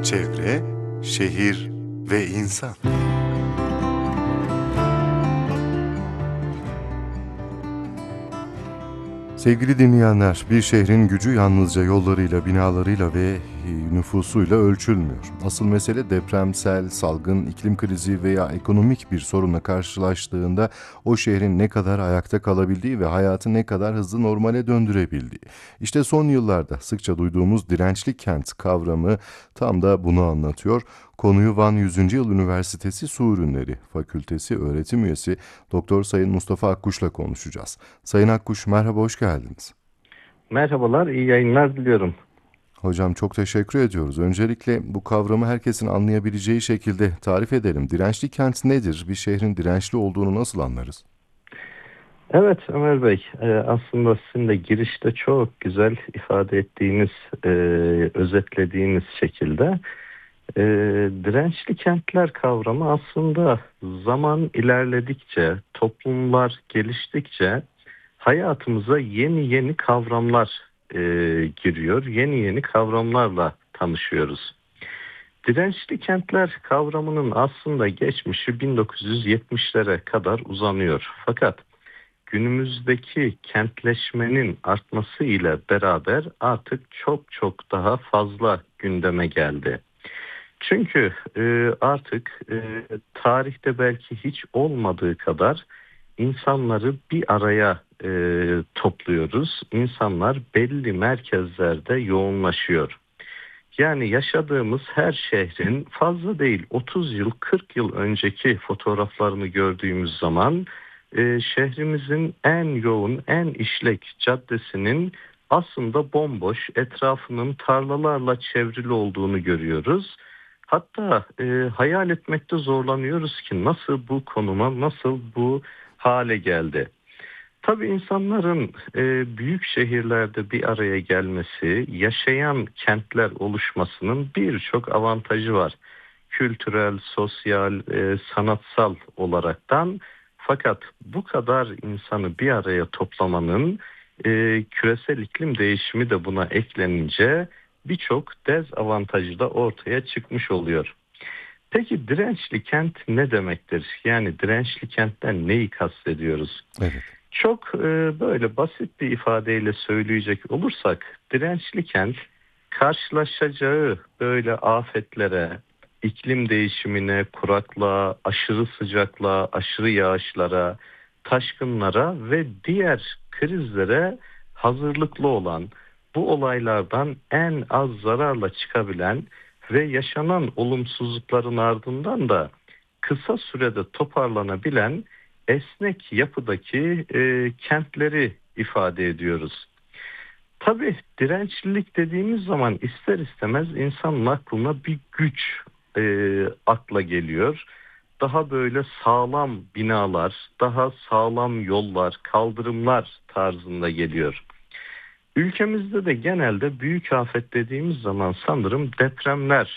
Çevre, şehir ve insan. Sevgili dinleyenler, bir şehrin gücü yalnızca yollarıyla, binalarıyla ve nüfusuyla ölçülmüyor. Asıl mesele depremsel, salgın, iklim krizi veya ekonomik bir sorunla karşılaştığında o şehrin ne kadar ayakta kalabildiği ve hayatı ne kadar hızlı normale döndürebildiği. İşte son yıllarda sıkça duyduğumuz dirençli kent kavramı tam da bunu anlatıyor. Konuyu Van 100. Yıl Üniversitesi Su Ürünleri Fakültesi öğretim üyesi Doktor Sayın Mustafa Akkuş'la konuşacağız. Sayın Akkuş, merhaba, hoş geldiniz. Merhabalar, iyi yayınlar diliyorum. Hocam çok teşekkür ediyoruz. Öncelikle bu kavramı herkesin anlayabileceği şekilde tarif edelim. Dirençli kent nedir? Bir şehrin dirençli olduğunu nasıl anlarız? Evet Ömer Bey, aslında sizin de girişte çok güzel ifade ettiğiniz, özetlediğiniz şekilde e, dirençli kentler kavramı aslında zaman ilerledikçe, toplumlar geliştikçe hayatımıza yeni yeni kavramlar e, giriyor, yeni yeni kavramlarla tanışıyoruz. Dirençli kentler kavramının aslında geçmişi 1970'lere kadar uzanıyor. Fakat günümüzdeki kentleşmenin artması ile beraber artık çok çok daha fazla gündeme geldi. Çünkü artık tarihte belki hiç olmadığı kadar insanları bir araya topluyoruz. İnsanlar belli merkezlerde yoğunlaşıyor. Yani yaşadığımız her şehrin fazla değil 30 yıl 40 yıl önceki fotoğraflarını gördüğümüz zaman şehrimizin en yoğun en işlek caddesinin aslında bomboş etrafının tarlalarla çevrili olduğunu görüyoruz. Hatta hayal etmekte zorlanıyoruz ki nasıl bu konuma nasıl bu hale geldi. Tabii insanların büyük şehirlerde bir araya gelmesi, yaşayan kentler oluşmasının birçok avantajı var. Kültürel, sosyal, sanatsal olaraktan. Fakat bu kadar insanı bir araya toplamanın küresel iklim değişimi de buna eklenince birçok dezavantajı da ortaya çıkmış oluyor. Peki dirençli kent ne demektir? Yani dirençli kentten neyi kastediyoruz? Evet. Çok böyle basit bir ifadeyle söyleyecek olursak dirençli kent karşılaşacağı böyle afetlere, iklim değişimine, kuraklığa, aşırı sıcaklığa, aşırı yağışlara, taşkınlara ve diğer krizlere hazırlıklı olan, bu olaylardan en az zararla çıkabilen ve yaşanan olumsuzlukların ardından da kısa sürede toparlanabilen esnek yapıdaki kentleri ifade ediyoruz. Tabii dirençlilik dediğimiz zaman ister istemez insanın aklına bir güç akla geliyor. Daha böyle sağlam binalar, daha sağlam yollar, kaldırımlar tarzında geliyor. Ülkemizde de genelde büyük afet dediğimiz zaman sanırım depremler